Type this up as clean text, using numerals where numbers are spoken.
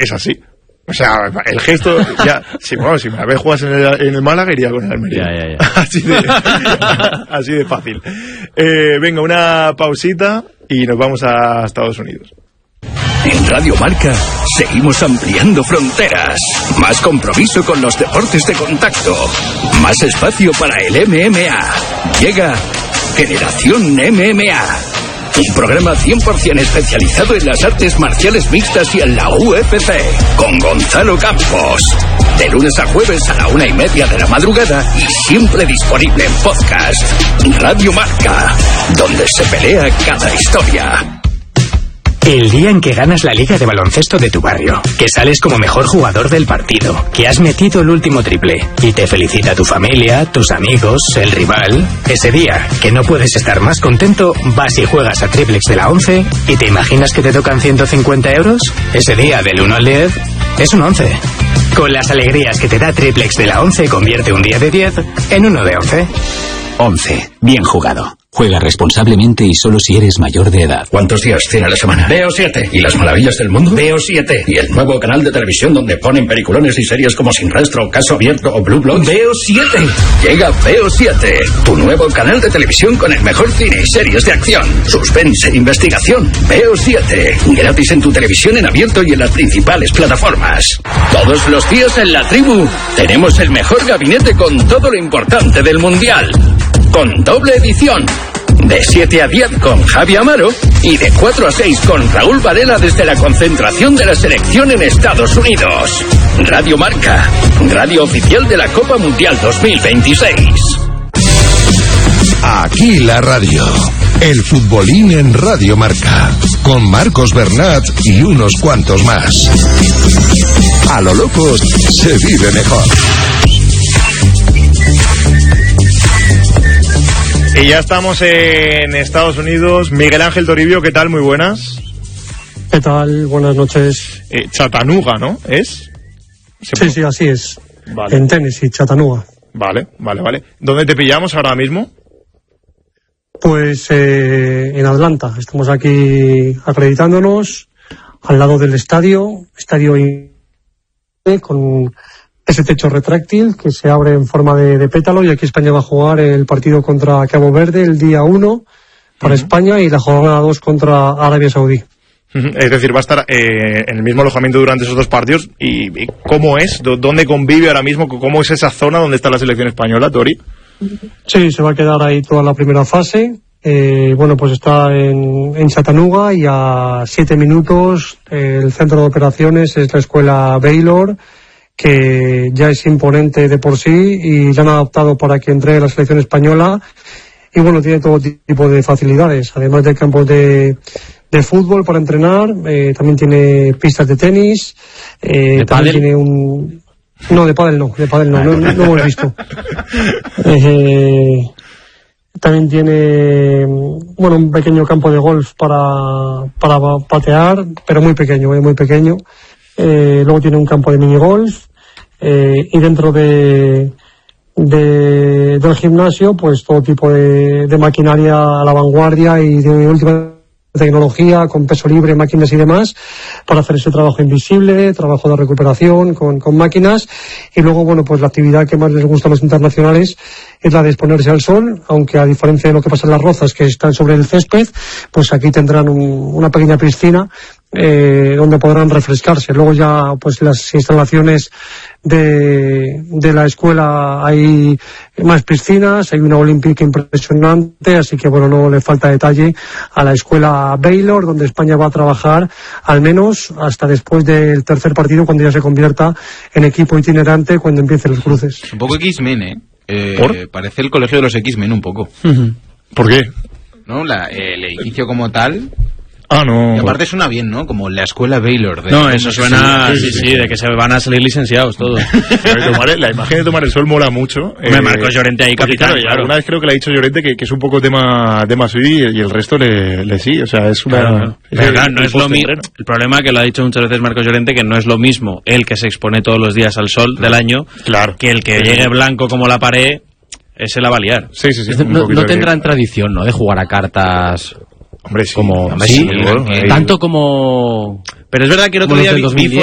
es así. O sea, el gesto, ya, si me la ves jugar en el Málaga, iría con el Almería. Ya. Así de fácil. Venga, una pausita y nos vamos a Estados Unidos. En Radio Marca seguimos ampliando fronteras. Más compromiso con los deportes de contacto. Más espacio para el MMA. Llega Generación MMA. Un programa 100% especializado en las artes marciales mixtas y en la UFC. Con Gonzalo Campos. De lunes a jueves a la 1:30 de la madrugada y siempre disponible en podcast. Radio Marca, donde se pelea cada historia. El día en que ganas la liga de baloncesto de tu barrio, que sales como mejor jugador del partido, que has metido el último triple y te felicita tu familia, tus amigos, el rival. Ese día, que no puedes estar más contento, vas y juegas a Triplex de la 11 y te imaginas que te tocan 150 euros. Ese día, del 1 al 10, es un 11. Con las alegrías que te da Triplex de la 11, convierte un día de 10 en uno de 11. 11. Bien jugado. Juega responsablemente y solo si eres mayor de edad. ¿Cuántos días tiene la semana? Veo 7. ¿Y las maravillas del mundo? Veo 7. ¿Y el nuevo canal de televisión donde ponen peliculones y series como Sin Rastro, Caso Abierto o Blue Bloods? Veo 7. Llega Veo 7, tu nuevo canal de televisión con el mejor cine y series de acción, suspense e investigación. Veo 7. Gratis en tu televisión en abierto y en las principales plataformas. Todos los días en La Tribu tenemos el mejor gabinete con todo lo importante del Mundial. Con doble edición. De 7 a 10 con Javi Amaro y de 4 a 6 con Raúl Varela desde la concentración de la selección en Estados Unidos. Radio Marca, radio oficial de la Copa Mundial 2026. Aquí la radio. El futbolín en Radio Marca. Con Marcos Bernat y unos cuantos más. A lo locos se vive mejor. Y ya estamos en Estados Unidos. Miguel Ángel Toribio, ¿qué tal? Muy buenas. ¿Qué tal? Buenas noches. Chattanooga, ¿no? ¿Es? Sí, así es. Vale. En Tennessee, Chattanooga. Vale. ¿Dónde te pillamos ahora mismo? Pues en Atlanta. Estamos aquí acreditándonos al lado del estadio con ese techo retráctil que se abre en forma de pétalo, y aquí España va a jugar el partido contra Cabo Verde el día 1 para España y la jornada 2 contra Arabia Saudí. Es decir, va a estar en el mismo alojamiento durante esos dos partidos. ¿Y cómo es? ¿Dónde convive ahora mismo? ¿Cómo es esa zona donde está la selección española, Tori? Sí, se va a quedar ahí toda la primera fase. Pues está en Chattanooga y a 7 minutos el centro de operaciones es la escuela Baylor, que ya es imponente de por sí y ya han adaptado para que entre la selección española, y bueno, tiene todo tipo de facilidades, además de campos de fútbol para entrenar, también tiene pistas de tenis, ¿De también pádel? tiene no, de pádel no hemos visto. También tiene un pequeño campo de golf para patear, pero muy pequeño. Luego tiene un campo de minigolf, y dentro del gimnasio pues todo tipo de maquinaria a la vanguardia y de última tecnología, con peso libre, máquinas y demás, para hacer ese trabajo invisible, trabajo de recuperación con máquinas. Y luego, pues la actividad que más les gusta a los internacionales es la de exponerse al sol, aunque a diferencia de lo que pasa en las Rozas, que están sobre el césped, pues aquí tendrán una pequeña piscina donde podrán refrescarse. Luego ya pues las instalaciones de la escuela, hay más piscinas, hay una olímpica impresionante, así que no le falta detalle a la escuela Baylor, donde España va a trabajar al menos hasta después del tercer partido, cuando ya se convierta en equipo itinerante, cuando empiecen los cruces. Un poco X-Men, ¿Por? Parece el colegio de los X-Men un poco. ¿Por qué? ¿No? El edificio como tal. Ah, no. Y aparte suena bien, ¿no? Como la escuela Baylor. No, eso suena, sí, de que se van a salir licenciados todos. La imagen de tomar el sol mola mucho. Me marcó Llorente ahí, capitán. Claro. Alguna vez creo que le ha dicho Llorente que es un poco tema suyo, y el resto le sí. O sea, es una... Claro. Pero claro, no es lo mismo. El problema, que lo ha dicho muchas veces Marcos Llorente, que no es lo mismo el que se expone todos los días al sol del año, claro, que el que llegue blanco como la pared, ese la va a liar. Sí. No tendrán tradición, ¿no?, de jugar a cartas. Hombre, sí. Como, sí, tanto como... Pero es verdad que el otro como día los del vi